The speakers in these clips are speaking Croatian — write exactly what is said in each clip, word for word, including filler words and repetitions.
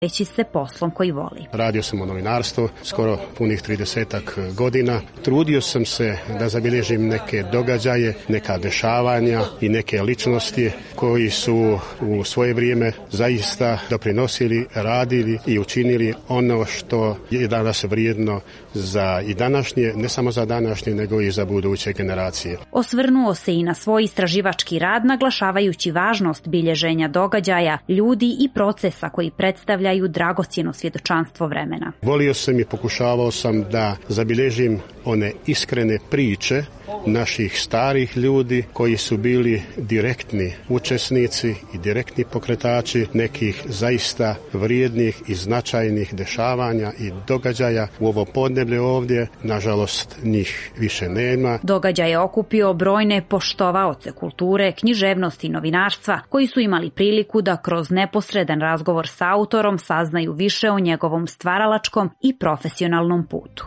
veći se poslom koji voli. Radio sam o novinarstvu skoro punih tridesetak godina. Trudio sam se da zabilježim neke događaje, neka dešavanja i neke ličnosti koji su u svoje vrijeme zaista doprinosili, radili i učinili ono što je danas vrijedno za i današnje, ne samo za današnje, nego i za buduće generacije. Osvrnuo se i na svoj istraživački rad, naglašavajući važnost bilježenja događaja, ljudi i procesa koji predstavljaju dragocjeno svjedočanstvo vremena. Volio sam i pokušavao sam da zabilježim one iskrene priče naših starih ljudi koji su bili direktni učesnici i direktni pokretači nekih zaista vrijednih i značajnih dešavanja i događaja. U ovo podneblje ovdje, nažalost, njih više nema. Događaj je okupio brojne poštovaoce kulture, književnosti i novinarstva koji su imali priliku da kroz neposredan razgovor sa autorom saznaju više o njegovom stvaralačkom i profesionalnom putu.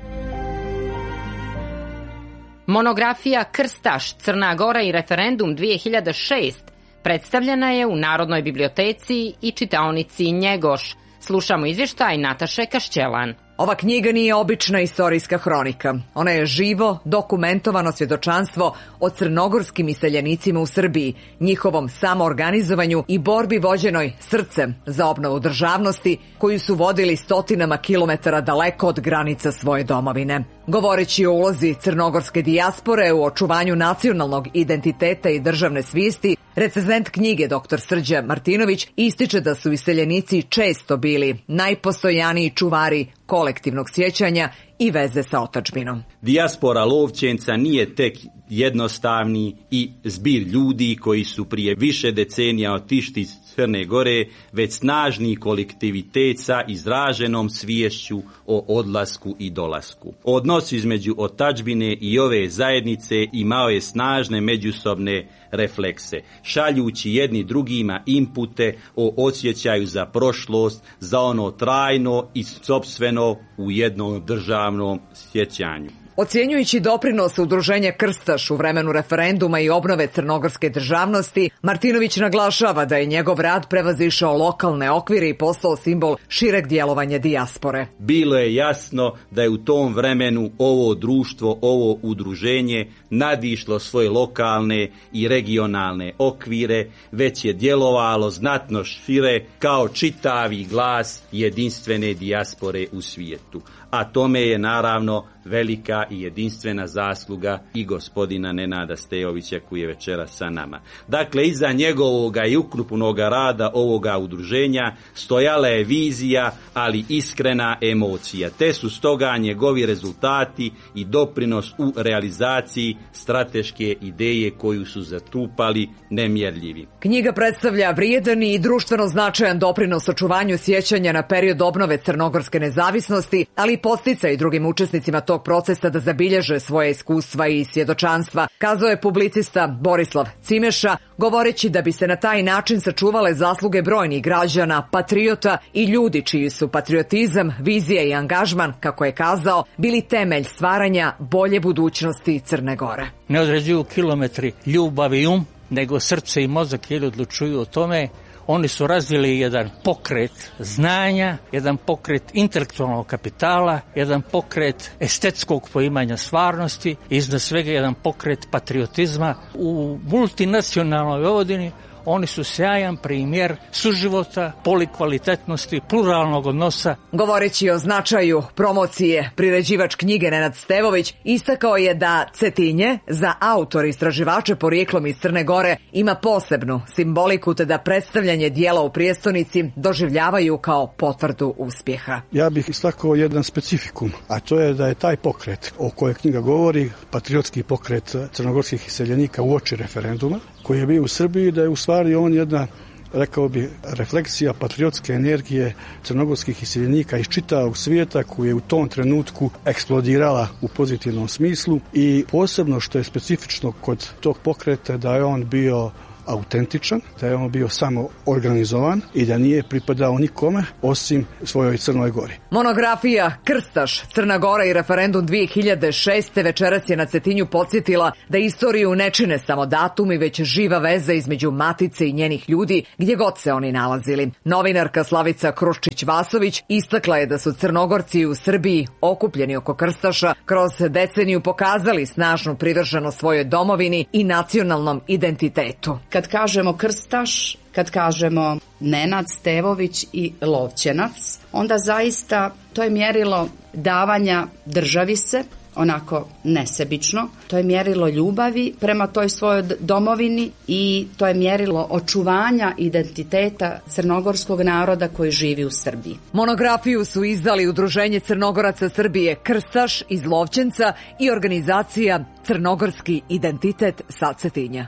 Monografija Krstaš, Crna Gora i referendum dvije hiljade šeste predstavljena je u Narodnoj biblioteci i čitaonici Njegoš. Slušamo izvještaj Nataše Kašćelan. Ova knjiga nije obična istorijska hronika. Ona je živo, dokumentovano svjedočanstvo o crnogorskim iseljenicima u Srbiji, njihovom samoorganizovanju i borbi vođenoj srcem za obnovu državnosti koju su vodili stotinama kilometara daleko od granica svoje domovine. Govoreći o ulozi crnogorske dijaspore u očuvanju nacionalnog identiteta i državne svijesti, recenzent knjige doktor Srđan Martinović ističe da su iseljenici često bili najpostojaniji čuvari kolektivnog sjećanja i veze sa otadžbinom. Dijaspora Lovćenca nije tek jednostavni i zbir ljudi koji su prije više decenija otišli iz Crne Gore, već snažni kolektivitet sa izraženom sviješću o odlasku i dolasku. Odnos između otadžbine i ove zajednice imao je snažne međusobne reflekse, šaljući jedni drugima impute o osjećaju za prošlost, za ono trajno i sopstveno u jednom državnom sjećanju. Ocjenjujući doprinos udruženja Krstaš u vremenu referenduma i obnove crnogorske državnosti, Martinović naglašava da je njegov rad prevazišao lokalne okvire i postao simbol šireg djelovanja dijaspore. Bilo je jasno da je u tom vremenu ovo društvo, ovo udruženje nadišlo svoje lokalne i regionalne okvire, već je djelovalo znatno šire kao čitavi glas jedinstvene dijaspore u svijetu. A tome je naravno velika i jedinstvena zasluga i gospodina Nenada Stejovića koji je večeras sa nama. Dakle, iza njegovoga i ukrupnoga rada ovoga udruženja stojala je vizija, ali iskrena emocija. Te su stoga njegovi rezultati i doprinos u realizaciji strateške ideje koju su zatupali nemjerljivi. Knjiga predstavlja vrijedan i društveno značajan doprinos očuvanju sjećanja na period obnove crnogorske nezavisnosti, ali i podsticaj drugim učesnicima tog procesa da zabilježe svoje iskustva i svjedočanstva, kazao je publicista Borislav Cimeša, govoreći da bi se na taj način sačuvale zasluge brojnih građana, patriota i ljudi čiji su patriotizam, vizija i angažman, kako je kazao, bili temelj stvaranja bolje budućnosti Crne Gore. Ne određuju kilometri ljubav i um, nego srce i mozak jer odlučuju o tome. Oni su razvili jedan pokret znanja, jedan pokret intelektualnog kapitala, jedan pokret estetskog poimanja stvarnosti i iznad svega jedan pokret patriotizma. U multinacionalnoj Vojvodini oni su sjajan primjer suživota, polikvalitetnosti, pluralnog odnosa. Govoreći o značaju promocije, priređivač knjige Nenad Stevović istakao je da Cetinje za autor i istraživače porijeklom iz Crne Gore ima posebnu simboliku te da predstavljanje dijela u prijestolnici doživljavaju kao potvrdu uspjeha. Ja bih istakao jedan specifikum, a to je da je taj pokret o kojoj knjiga govori, patriotski pokret crnogorskih iseljenika uoči referenduma, koji je bio u Srbiji, da je u stvari on jedna, rekao bi, refleksija patriotske energije crnogorskih iseljenika iz čitavog svijeta koja je u tom trenutku eksplodirala u pozitivnom smislu i posebno što je specifično kod tog pokreta da je on bio autentičan, da je on bio samo organizovan i da nije pripadao nikome osim svojoj Crnoj Gori. Monografija Krstaš, Crna Gora i referendum dvije hiljade šeste večeras je na Cetinju podsjetila da istoriju ne čine samo datumi, već živa veza između matice i njenih ljudi gdje god se oni nalazili. Novinarka Slavica Kruščić-Vasović istakla je da su Crnogorci u Srbiji okupljeni oko Krstaša kroz deceniju pokazali snažnu privrženost svojoj domovini i nacionalnom identitetu. Kad kažemo Krstaš, kad kažemo Nenad Stevović i Lovćenac, onda zaista to je mjerilo davanja državi se, onako nesebično. To je mjerilo ljubavi prema toj svojoj domovini i to je mjerilo očuvanja identiteta crnogorskog naroda koji živi u Srbiji. Monografiju su izdali Udruženje Crnogoraca Srbije Krstaš iz Lovćenca i organizacija Crnogorski identitet sa Cetinja.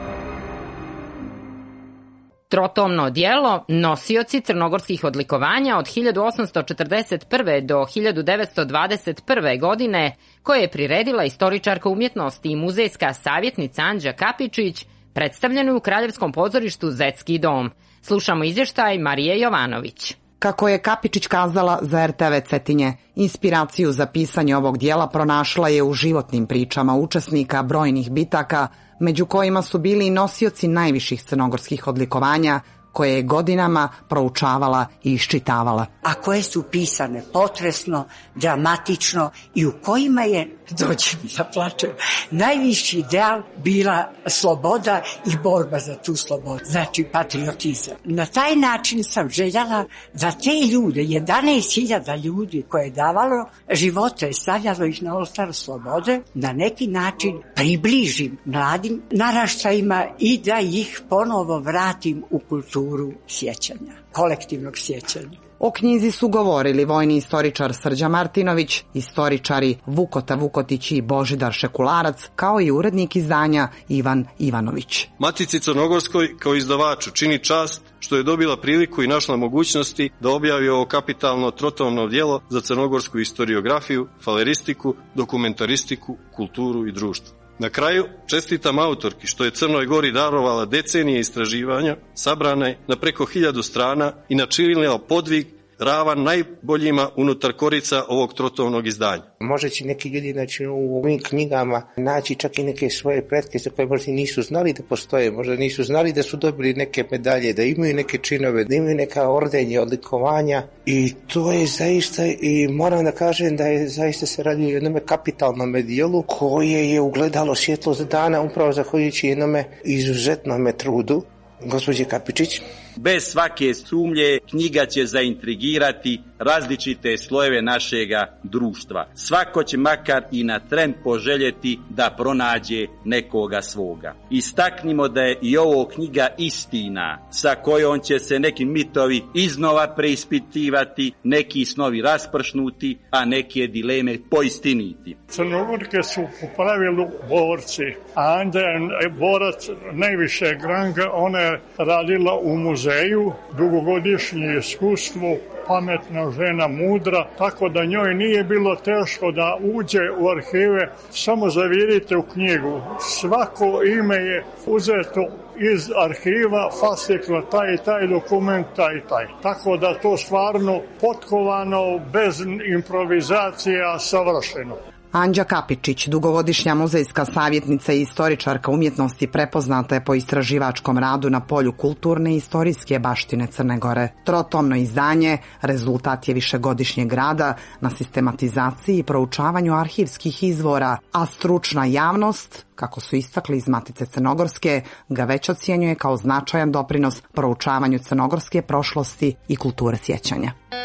Trotomno djelo nosioci crnogorskih odlikovanja od hiljadu osamsto četrdeset prve. do hiljadu devetsto dvadeset prve. godine, koje je priredila istoričarka umjetnosti i muzejska savjetnica Anđa Kapičić, predstavljeno je u Kraljevskom pozorištu Zetski dom. Slušamo izvještaj Marije Jovanović. Kako je Kapičić kazala za er te ve Cetinje, inspiraciju za pisanje ovog dijela pronašla je u životnim pričama učesnika brojnih bitaka, među kojima su bili i nosioci najviših crnogorskih odlikovanja, koje je godinama proučavala i iščitavala. A koje su pisane potresno, dramatično i u kojima je, dođi mi da plačem, najviši ideal bila sloboda i borba za tu slobodu, znači patriotizam. Na taj način sam željela da te ljude, jedanaest hiljada ljudi koje je davalo živote i stavljalo ih na oltar slobode, na neki način približim mladim naraštajima i da ih ponovo vratim u kulturu sjećanja, kolektivnog sjećanja. O knjizi su govorili vojni istoričar Srđan Martinović, istoričari Vukota Vukotić i Božidar Šekularac, kao i urednik izdanja Ivan Ivanović. Matici Crnogorskoj kao izdavaču čini čast što je dobila priliku i našla mogućnosti da objavi ovo kapitalno trotomno djelo za crnogorsku historiografiju, faleristiku, dokumentaristiku, kulturu i društvo. Na kraju, čestitam autorki što je Crnoj Gori darovala decenije istraživanja, sabrane na preko hiljadu strana i načinila podvig ravan najboljima unutar korica ovog trotomnog izdanja. Može će neki ljudi znači, u ovim knjigama naći čak i neke svoje pretke za koje možda nisu znali da postoje, možda nisu znali da su dobili neke medalje, da imaju neke činove, da imaju neka ordenje, odlikovanja i to je zaista, i moram da kažem da je zaista se radi o jednom kapitalnom dijelu koje je ugledalo svjetlost dana upravo zahvaljujući jednome izuzetnom trudu gospođe Kapičić. Bez svake sumnje knjiga će zaintrigirati različite slojeve našega društva. Svako će makar i na tren poželjeti da pronađe nekoga svoga. Istaknimo da je i ovo knjiga istina sa kojom će se neki mitovi iznova preispitivati, neki snovi raspršnuti, a neke dileme poistiniti. Crnogorke su u pravilu borci, a onda je borac najvišeg ranga, ona je radila u muzeju, dugogodišnje iskustvo, pametna žena, mudra, tako da njoj nije bilo teško da uđe u arhive, samo zavirite u knjigu. Svako ime je uzeto iz arhiva, fasciklo taj i taj dokument, taj i taj. Tako da to stvarno potkovano, bez improvizacija, savršeno. Anđa Kapičić, dugogodišnja muzejska savjetnica i istoričarka umjetnosti, prepoznata je po istraživačkom radu na polju kulturne i istorijske baštine Crne Gore. Trotomno izdanje rezultat je višegodišnjeg rada na sistematizaciji i proučavanju arhivskih izvora, a stručna javnost, kako su istakli iz Matice Crnogorske, ga već ocjenjuje kao značajan doprinos proučavanju crnogorske prošlosti i kulture sjećanja.